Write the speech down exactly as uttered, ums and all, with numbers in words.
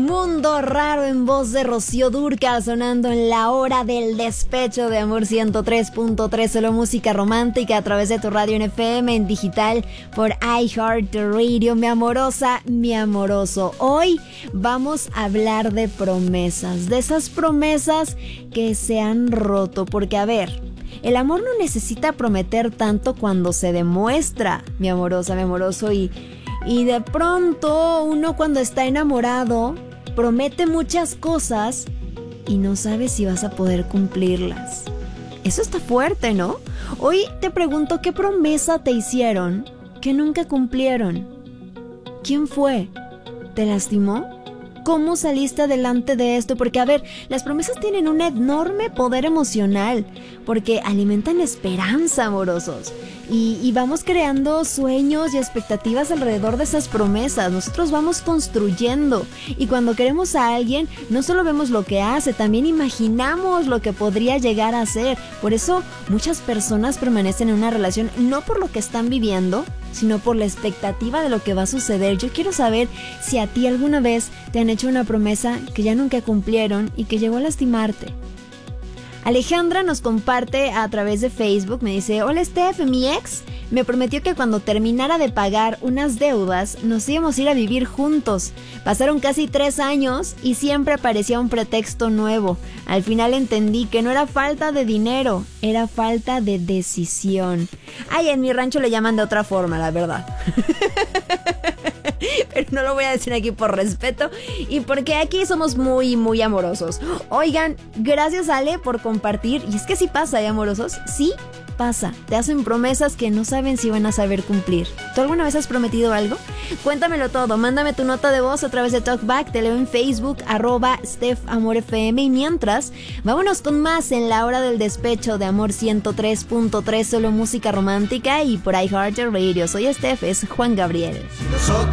Mundo Raro en voz de Rocío Dúrcal, sonando en la hora del despecho de Amor ciento tres punto tres, solo música romántica a través de tu radio en F M, en digital por iHeartRadio. Mi amorosa, mi amoroso, hoy vamos a hablar de promesas, de esas promesas que se han roto, porque a ver, el amor no necesita prometer tanto cuando se demuestra, mi amorosa, mi amoroso, y, y de pronto uno cuando está enamorado promete muchas cosas y no sabe si vas a poder cumplirlas. Eso está fuerte, ¿no? Hoy te pregunto, ¿qué promesa te hicieron que nunca cumplieron? ¿Quién fue? ¿Te lastimó? ¿Cómo saliste adelante de esto? Porque, a ver, las promesas tienen un enorme poder emocional, porque alimentan esperanza, amorosos. Y, y vamos creando sueños y expectativas alrededor de esas promesas. Nosotros vamos construyendo. Y cuando queremos a alguien, no solo vemos lo que hace, también imaginamos lo que podría llegar a ser. Por eso, muchas personas permanecen en una relación no por lo que están viviendo, sino por la expectativa de lo que va a suceder. Yo quiero saber si a ti alguna vez te han hecho una promesa que ya nunca cumplieron y que llegó a lastimarte. Alejandra nos comparte a través de Facebook, me dice: hola Steph, mi ex me prometió que cuando terminara de pagar unas deudas nos íbamos a ir a vivir juntos. Pasaron casi tres años y siempre aparecía un pretexto nuevo. Al final entendí que no era falta de dinero, era falta de decisión. Ay, en mi rancho le llaman de otra forma, la verdad. Pero no lo voy a decir aquí por respeto y porque aquí somos muy, muy amorosos. Oigan, gracias Ale por compartir. Y es que sí pasa, ¿eh, amorosos? Sí pasa. Te hacen promesas que no saben si van a saber cumplir. ¿Tú alguna vez has prometido algo? Cuéntamelo todo. Mándame tu nota de voz a través de Talkback. Te leo en Facebook, arroba StephAmorFM. Y mientras, vámonos con más en la hora del despecho de Amor ciento tres punto tres, solo música romántica y por iHeartRadio. Soy Steph, es Juan Gabriel. Nosotros